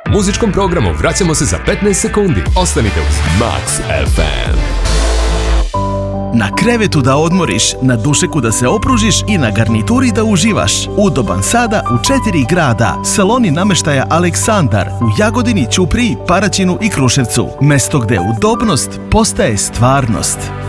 Muzičkom programu vraćamo se za 15 sekundi. Ostanite uz Max FM. Na krevetu da odmoriš, na dušeku da se opružiš i na garnituri da uživaš. Udoban sada u 4 grada. Saloni namještaja Aleksandar u Jagodini, Ćupriji, Paraćinu i Kruševcu. Mesto gdje udobnost postaje stvarnost.